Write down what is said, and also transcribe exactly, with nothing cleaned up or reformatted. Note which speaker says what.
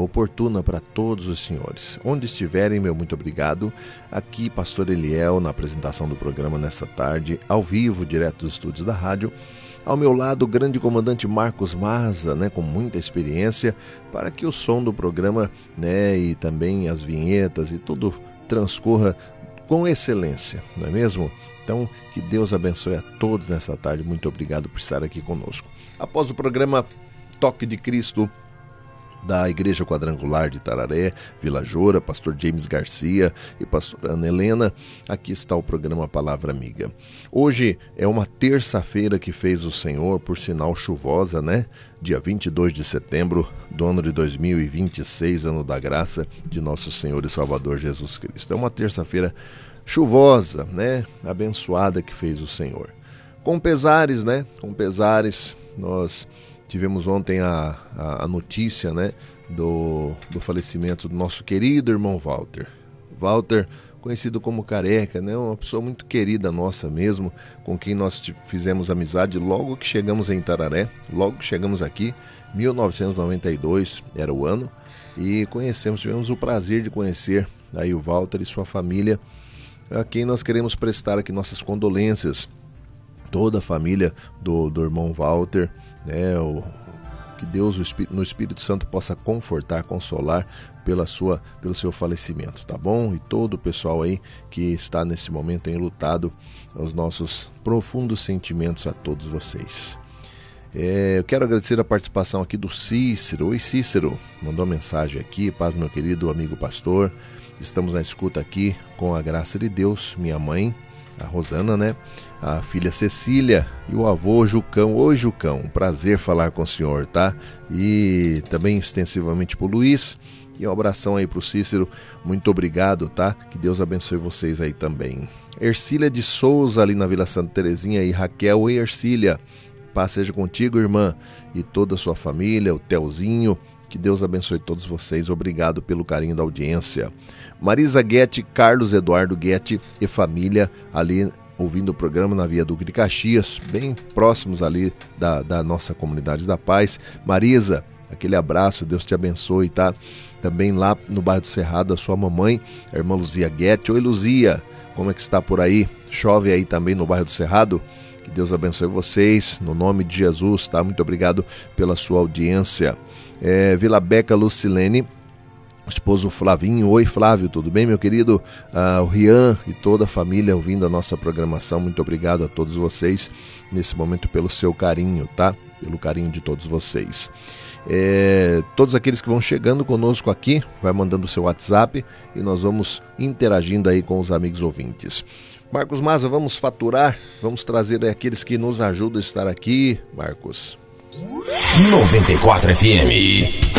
Speaker 1: oportuna para todos os senhores. Onde estiverem, meu muito obrigado. Aqui, Pastor Eliel, na apresentação do programa nesta tarde, ao vivo, direto dos estúdios da rádio. Ao meu lado, o grande comandante Marcos Maza, né, com muita experiência, para que o som do programa, né, e também as vinhetas e tudo transcorra com excelência, não é mesmo? Então, que Deus abençoe a todos nessa tarde. Muito obrigado por estar aqui conosco. Após o programa Toque de Cristo, da Igreja Quadrangular de Itararé, Vila Joura, pastor James Garcia e pastor Ana Helena, aqui está o programa Palavra Amiga. Hoje é uma terça-feira que fez o Senhor, por sinal chuvosa, né? Dia vinte e dois de setembro do ano de dois mil e vinte e seis, ano da graça de nosso Senhor e Salvador Jesus Cristo. É uma terça-feira chuvosa, né? Abençoada que fez o Senhor. Com pesares, né? Com pesares, nós tivemos ontem a, a, a notícia, né, do, do falecimento do nosso querido irmão Walter. Walter, conhecido como Careca, né, uma pessoa muito querida nossa mesmo, com quem nós fizemos amizade logo que chegamos em Itararé, logo que chegamos aqui, mil novecentos e noventa e dois era o ano, e conhecemos, tivemos o prazer de conhecer aí o Walter e sua família, a quem nós queremos prestar aqui nossas condolências, toda a família do, do irmão Walter, né, o, que Deus no Espírito Santo possa confortar, consolar pela sua, pelo seu falecimento, tá bom? E todo o pessoal aí que está nesse momento enlutado, os nossos profundos sentimentos a todos vocês. É, eu quero agradecer a participação aqui do Cícero. Oi, Cícero, mandou uma mensagem aqui. Paz, meu querido amigo pastor, estamos na escuta aqui com a graça de Deus, minha mãe, a Rosana, né? A filha Cecília e o avô Jucão. Oi, Jucão, prazer falar com o senhor, tá? E também extensivamente pro Luiz. E um abração aí pro Cícero. Muito obrigado, tá? Que Deus abençoe vocês aí também. Ercília de Souza, ali na Vila Santa Terezinha. E Raquel. Oi, Ercília. Paz seja contigo, irmã. E toda a sua família, o Telzinho. Que Deus abençoe todos vocês. Obrigado pelo carinho da audiência. Marisa Guetti, Carlos Eduardo Guetti e família ali ouvindo o programa na Via Duque de Caxias, bem próximos ali da, da nossa Comunidade da Paz. Marisa, aquele abraço, Deus te abençoe, tá? Também lá no bairro do Cerrado, a sua mamãe, a irmã Luzia Guetti. Oi, Luzia, como é que está por aí? Chove aí também no bairro do Cerrado? Que Deus abençoe vocês, no nome de Jesus, tá? Muito obrigado pela sua audiência. É, Vila Beca Lucilene, esposo Flavinho. Oi, Flávio, tudo bem, meu querido? Ah, o Rian e toda a família ouvindo a nossa programação. Muito obrigado a todos vocês nesse momento pelo seu carinho, tá? Pelo carinho de todos vocês. É, todos aqueles que vão chegando conosco aqui, vai mandando o seu WhatsApp e nós vamos interagindo aí com os amigos ouvintes. Marcos Maza, vamos faturar, vamos trazer aqueles que nos ajudam a estar aqui, Marcos.
Speaker 2: noventa e quatro F M.